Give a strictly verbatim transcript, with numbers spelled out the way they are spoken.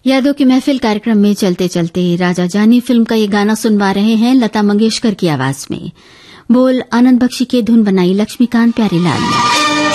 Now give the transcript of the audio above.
यादों की महफिल कार्यक्रम में चलते चलते राजा जानी फिल्म का ये गाना सुनवा रहे हैं लता मंगेशकर की आवाज में। बोल आनंद बख्शी के धुन बनाई लक्ष्मीकांत प्यारीलाल ने।